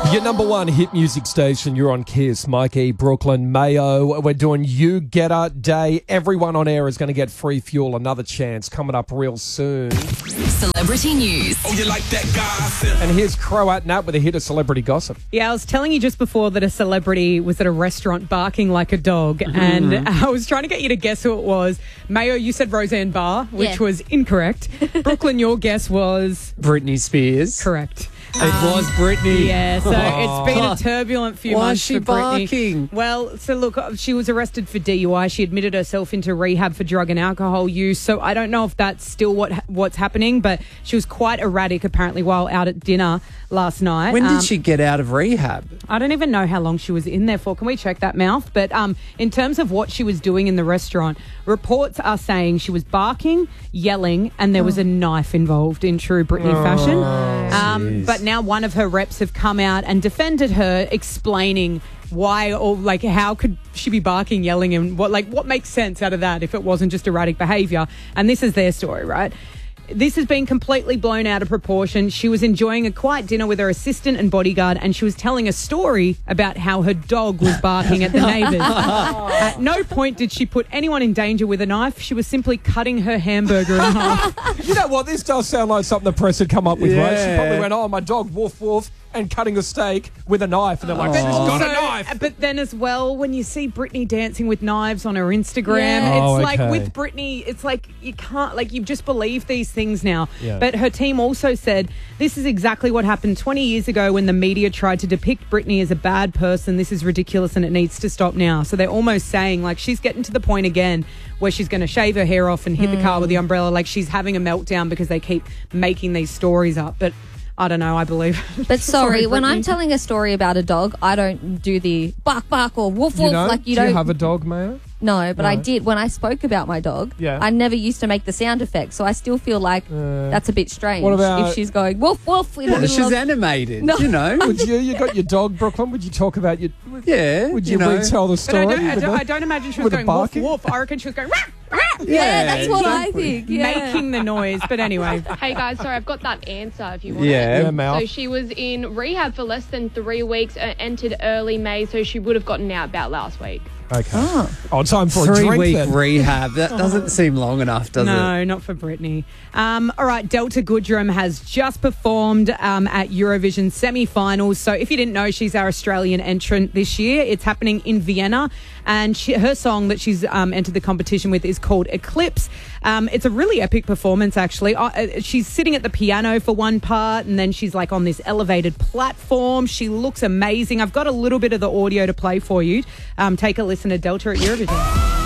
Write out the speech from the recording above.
Your number one hit music station, you're on Kiss. Mikey, Brooklyn, Mayo. We're doing You Get Her Day. Everyone on air is going to get free fuel. Another chance coming up real soon. Celebrity news. Oh, you like that gossip? And here's Croat Nat with a hit of celebrity gossip. Yeah, I was telling you just before that a celebrity was at a restaurant barking like a dog, and I was trying to get you to guess who it was. Mayo, you said Roseanne Barr, which was incorrect. Brooklyn, your guess was... Britney Spears. Correct. It was Britney. Yeah, so it's been a turbulent few Why months is she for Britney. barking? Well, so look, she was arrested for DUI. She admitted herself into rehab for drug and alcohol use. So I don't know if that's still what's happening, but she was quite erratic apparently while out at dinner last night. When did she get out of rehab? I don't even know how long she was in there for. Can we check that, Mouth? But in terms of what she was doing in the restaurant, reports are saying she was barking, yelling, and there was a knife involved in true Britney fashion. But now one of her reps have come out and defended her, explaining why or like how could she be barking, yelling, and what makes sense out of that if it wasn't just erratic behaviour. And this is their story, right? This has been completely blown out of proportion. She was enjoying a quiet dinner with her assistant and bodyguard, and she was telling a story about how her dog was barking at the neighbours. At no point did she put anyone in danger with a knife. She was simply cutting her hamburger in half. You know what? This does sound like something the press had come up with, right? She Yeah. probably went, oh, my dog, woof, woof, and cutting a steak with a knife. And they're like, she's got a knife. But then as well, when you see Britney dancing with knives on her Instagram, Yeah. it's Oh, like okay. with Britney, it's like you can't, like you just believe these things now. Yeah. But her team also said this is exactly what happened 20 years ago when the media tried to depict Britney as a bad person. This is ridiculous and it needs to stop now. So they're almost saying like she's getting to the point again where she's going to shave her hair off and hit the car with the umbrella. Like she's having a meltdown because they keep making these stories up. But I don't know, I believe. But sorry, when Britney. I'm telling a story about a dog, I don't do the bark bark or woof You woof know? like you Do don't. you have a dog, Mayo? No, but I No. did when I spoke about my dog. Yeah. I never used to make the sound effect, so I still feel like that's a bit strange. what about- if she's going woof woof in the Well, middle she's of... animated, No. you know. Would you got your dog, Brooklyn? Would you talk about your... Yeah, Would you know. retell the But story? I don't imagine she was with the going woof barking? woof. I reckon she was going rah, rah, Yeah, that's what exactly. I think. Yeah. making the noise. But anyway. Hey guys, sorry, I've got that answer if you want Yeah. it. Yeah, Mal. So she was in rehab for less than 3 weeks, entered early May, so she would have gotten out about last week. Okay. Oh, time for a drink 3-week then. rehab. That doesn't seem long enough, does it? No, not for Britney. All right, Delta Goodrem has just performed at Eurovision semi-finals. So if you didn't know, she's our Australian entrant this year. It's happening in Vienna. And her song that she's entered the competition with is called Eclipse. It's a really epic performance, actually. She's sitting at the piano for one part, and then she's like on this elevated platform. She looks amazing. I've got a little bit of the audio to play for you. Take a listen to Delta at Eurovision.